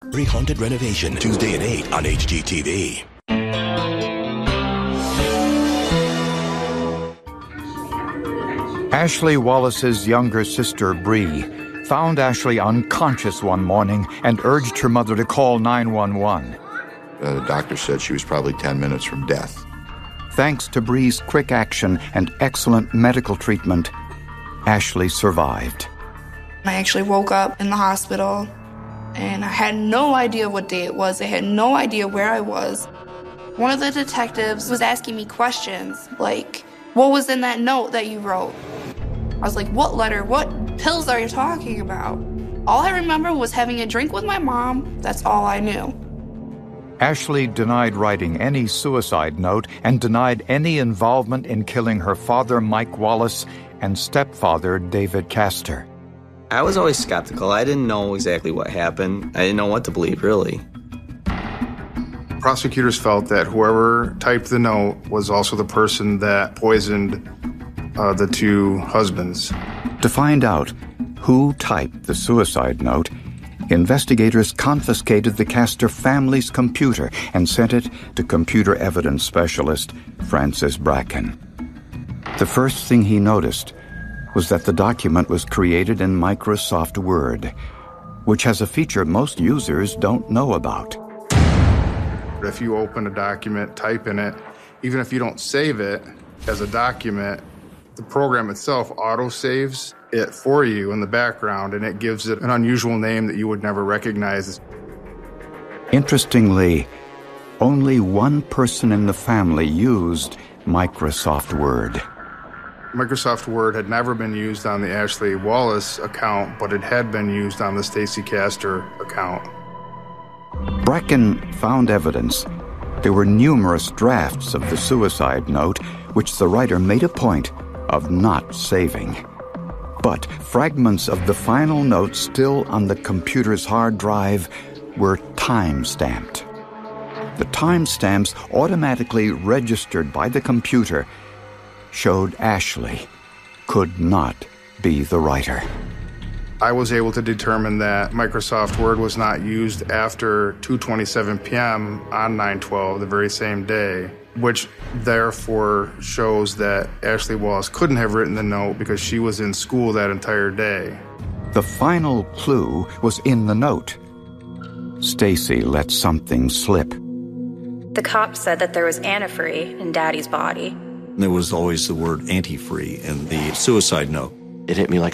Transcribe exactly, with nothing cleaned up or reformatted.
Haunted Renovation, Tuesday at eight on H G T V. Ashley Wallace's younger sister, Bree, found Ashley unconscious one morning and urged her mother to call nine one one. Uh, the doctor said she was probably ten minutes from death. Thanks to Bree's quick action and excellent medical treatment, Ashley survived. I actually woke up in the hospital, and I had no idea what day it was. I had no idea where I was. One of the detectives was asking me questions, like, what was in that note that you wrote? I was like, what letter? What pills are you talking about? All I remember was having a drink with my mom. That's all I knew. Ashley denied writing any suicide note and denied any involvement in killing her father, Mike Wallace, and stepfather, David Castor. I was always skeptical. I didn't know exactly what happened. I didn't know what to believe, really. Prosecutors felt that whoever typed the note was also the person that poisoned uh, the two husbands. To find out who typed the suicide note, investigators confiscated the Castor family's computer and sent it to computer evidence specialist Francis Bracken. The first thing he noticed was that the document was created in Microsoft Word, which has a feature most users don't know about. If you open a document, type in it, even if you don't save it as a document, the program itself auto-saves it for you in the background, and it gives it an unusual name that you would never recognize. Interestingly, only one person in the family used Microsoft Word. Microsoft Word had never been used on the Ashley Wallace account, but it had been used on the Stacy Castor account. Bracken found evidence. There were numerous drafts of the suicide note, which the writer made a point of not saving. But fragments of the final note still on the computer's hard drive were time-stamped. The timestamps, automatically registered by the computer, showed Ashley could not be the writer. I was able to determine that Microsoft Word was not used after two twenty-seven p.m. on nine twelve, the very same day, which therefore shows that Ashley Wallace couldn't have written the note because she was in school that entire day. The final clue was in the note. Stacy let something slip. The cops said that there was antifree in Daddy's body. There was always the word antifree in the suicide note. It hit me like